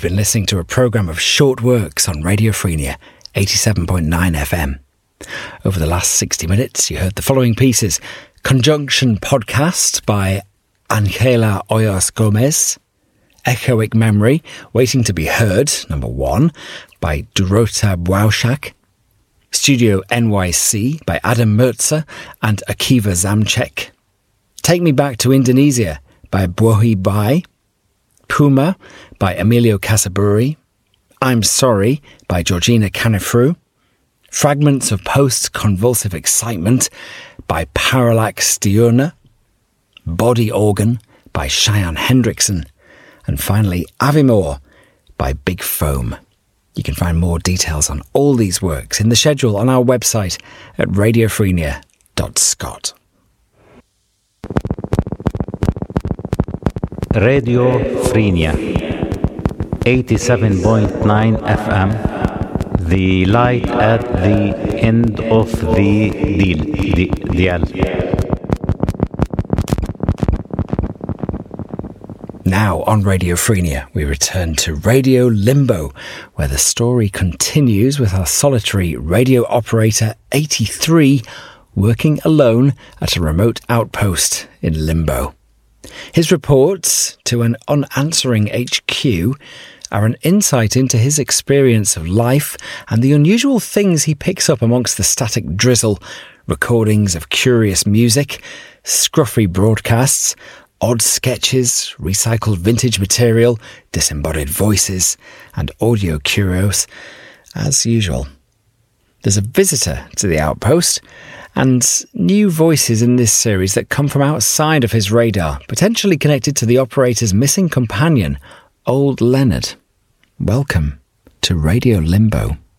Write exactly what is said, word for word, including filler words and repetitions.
You've been listening to a programme of short works on Radio Freenia, eighty-seven point nine F M. Over the last sixty minutes, you heard the following pieces. Conjunction Podcast by Angela Hoyos Gomez. Echoic Memory, Waiting to be Heard, number one, by Dorota Błaszczak. Studio N Y C by Adam Mertzer and Akiva Zamcek. Take Me Back to Indonesia by Bwohi Bai. Puma by Emilio Casaburi. I'm Sorry by Georgina Canifru. Fragments of Post-Convulsive Excitement by Parallax Diurna. Body Organ by Cheyenne Hendrickson. And finally, Avimore by Big Foam. You can find more details on all these works in the schedule on our website at radio freenia dot scot. Radio Freenia, eighty-seven point nine F M, the light at the end of the deal, the dial. Now on Radio Freenia, we return to Radio Limbo, where the story continues with our solitary radio operator eighty-three working alone at a remote outpost in Limbo. His reports to an unanswering H Q are an insight into his experience of life and the unusual things he picks up amongst the static drizzle, recordings of curious music, scruffy broadcasts, odd sketches, recycled vintage material, disembodied voices, and audio curios, as usual. There's a visitor to the outpost, and new voices in this series that come from outside of his radar, potentially connected to the operator's missing companion, Old Leonard. Welcome to Radio Limbo.